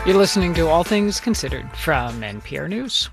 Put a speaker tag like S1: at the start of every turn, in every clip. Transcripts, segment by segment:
S1: You're listening to All Things Considered from NPR News.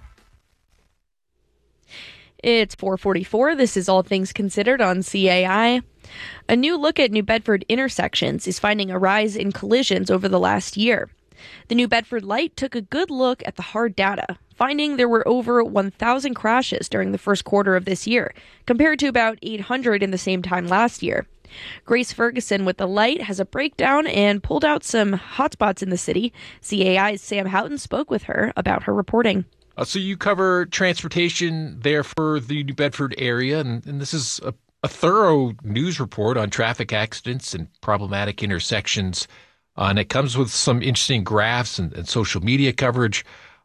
S2: It's 4:44. This is All Things Considered on CAI. A new look at New Bedford intersections is finding a rise in collisions over the last year. The New Bedford Light took a good look at the hard data, finding there were over 1,000 crashes during the first quarter of this year, compared to about 800 in the same time last year. Grace Ferguson with the Light has a breakdown and pulled out some hotspots in the city. CAI's Sam Houghton spoke with her about her reporting.
S3: So you cover transportation there for the New Bedford area, and this is a thorough news report on traffic accidents and problematic intersections. And it comes with some interesting graphs and social media coverage.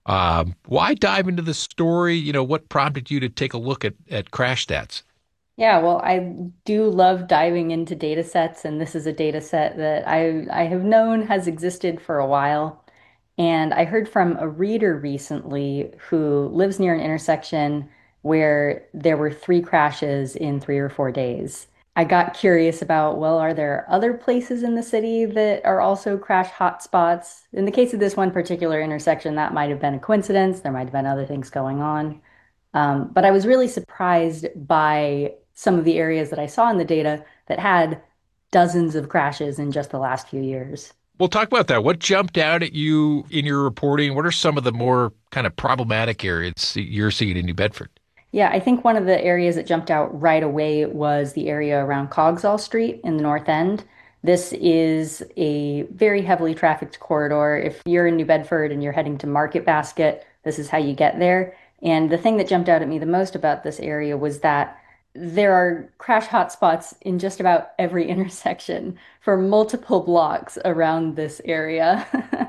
S3: Why dive into the story? You know, what prompted you to take a look at crash stats?
S4: Yeah, well, I do love diving into data sets, and this is a data set that I have known has existed for a while. And I heard from a reader recently who lives near an intersection where there were 3 crashes in 3 or 4 days. I got curious about, well, are there other places in the city that are also crash hotspots? In the case of this one particular intersection, that might have been a coincidence. There might have been other things going on. But I was really surprised by some of the areas that I saw in the data that had dozens of crashes in just the last few years.
S3: We'll talk about that. What jumped out at you in your reporting? What are some of the more kind of problematic areas that you're seeing in New Bedford?
S4: Yeah, I think one of the areas that jumped out right away was the area around Coggeshall Street in the North End. This is a very heavily trafficked corridor. If you're in New Bedford and you're heading to Market Basket, this is how you get there. And the thing that jumped out at me the most about this area was that there are crash hotspots in just about every intersection for multiple blocks around this area.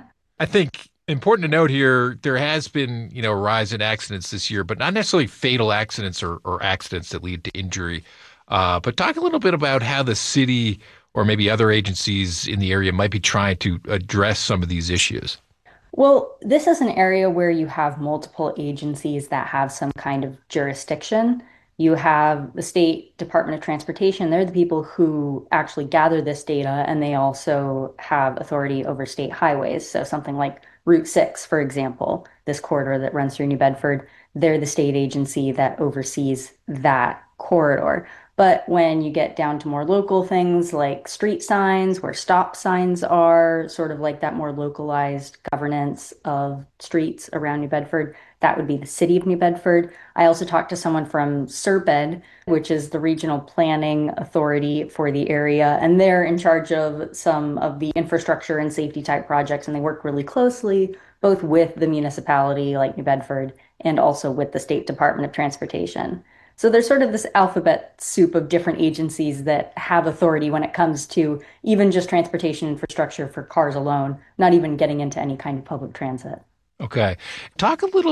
S3: I think important to note here, there has been, a rise in accidents this year, but not necessarily fatal accidents or accidents that lead to injury. But talk a little bit about how the city or maybe other agencies in the area might be trying to address some of these issues.
S4: Well, this is an area where you have multiple agencies that have some kind of jurisdiction. You have the State Department of Transportation. They're the people who actually gather this data, and they also have authority over state highways. So something like Route 6, for example, this corridor that runs through New Bedford, they're the state agency that oversees that corridor. But when you get down to more local things like street signs, where stop signs are, sort of like that more localized governance of streets around New Bedford, that would be the city of New Bedford. I also talked to someone from SERPED, which is the regional planning authority for the area, and they're in charge of some of the infrastructure and safety type projects, and they work really closely both with the municipality like New Bedford and also with the State Department of Transportation. So there's sort of this alphabet soup of different agencies that have authority when it comes to even just transportation infrastructure for cars alone, not even getting into any kind of public transit.
S3: Okay. Talk a little